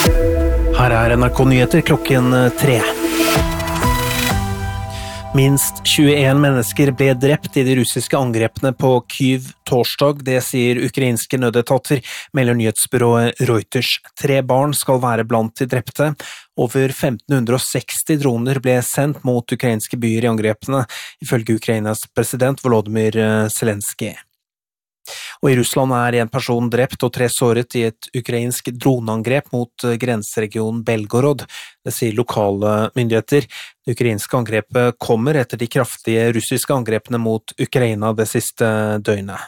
Her NRK Nyheter klokken 3. Minst 21 mennesker ble drept i de russiske angrepene på Kyiv torsdag, det sier ukrainske nødetater, melder nyhetsbyrået Reuters. 3 barn skal være blant de drepte. Over 1560 droner ble sendt mot ukrainske byer i angrepene, ifølge Ukrainas president Volodymyr Zelenskyj. Og i Russland er en person drept og 3 såret i et ukrainsk droneangrep mot grenseregionen Belgorod, det sier lokale myndigheter. Det ukrainske angrepet kommer etter de kraftige russiske angrepene mot Ukraina det siste døgnet.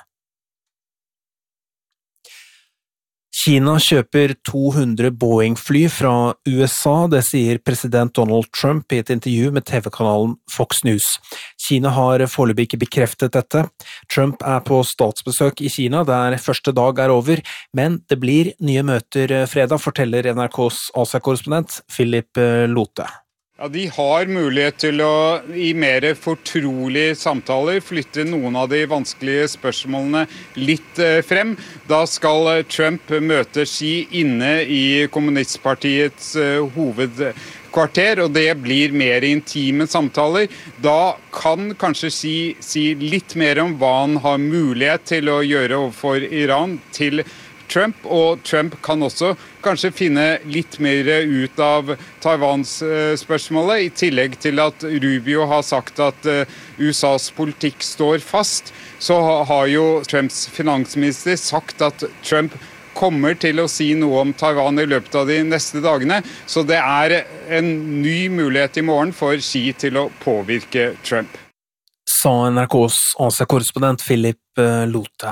Kina kjøper 200 Boeing-fly fra USA, det sier president Donald Trump i et intervju med TV-kanalen Fox News. Kina har foreløpig ikke bekreftet dette. Trump er på statsbesøk i Kina, der første dag er over, men det blir nye møter fredag, forteller NRKs Asia-korrespondent Philip Lote. Ja, de har mulighet til å i mer fortrolige samtaler flytte noen av de vanskelige spørsmålene litt frem. Da skal Trump møte Xi inne i kommunistpartiets hovedkvarter, og det blir mer intime samtaler. Da kan kanskje Xi si litt mer om hva han har mulighet til å gjøre overfor Iran til Trump, og Trump kan også kanskje finne litt mer ut av Taiwans spørsmålet, i tillegg til at Rubio har sagt at USAs politikk står fast, så har jo Trumps finansminister sagt at Trump kommer til å si noe om Taiwan i løpet av de neste dagene, så det er en ny mulighet i morgen for Xi til å påvirke Trump. Sa NRKs Asia-korrespondent Philip Lote.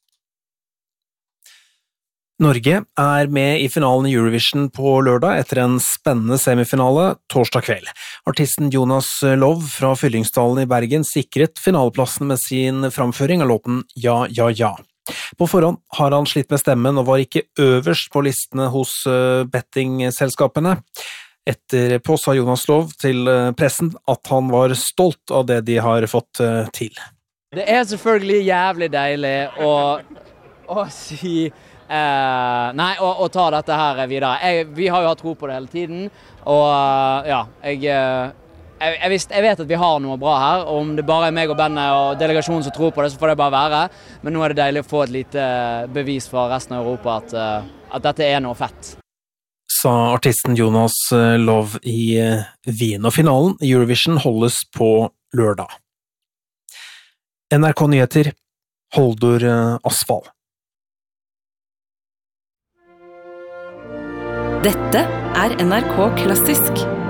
Norge er med i finalen i Eurovision på lørdag etter en spennende semifinale torsdag kveld. Artisten Jonas Love fra Fyllingsdalen i Bergen sikret finaleplassen med sin framføring av låten Ja, ja, ja. På forhånd har han slitt med stemmen og var ikke øverst på listene hos bettingselskapene. Etterpå sa Jonas Love til pressen at han var stolt av det de har fått til. Det er selvfølgelig jævlig deilig å si å ta dette her videre. Vi har jo hatt tro på det hele tiden, og ja, jeg vet at vi har noe bra her, og om det bare er meg og bandet og delegasjonen som tror på det, så får det bare være. Men nå er det deilig å få et lite bevis fra resten av Europa at dette er noe fett. Sa artisten Jonas Love i Wien, og finalen i Eurovision holdes på lørdag. NRK Nyheter, Holdor Asfall. Dette er NRK Klassisk.